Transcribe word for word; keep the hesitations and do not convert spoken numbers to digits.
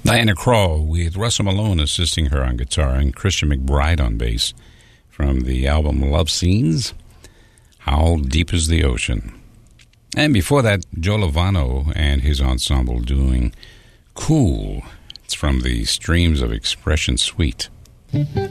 Diana Krall with Russell Malone assisting her on guitar and Christian McBride on bass from the album Love Scenes, How Deep is the Ocean. And before that, Joe Lovano and his ensemble doing Cool. It's from the Streams of Expression Suite. Mm-hmm.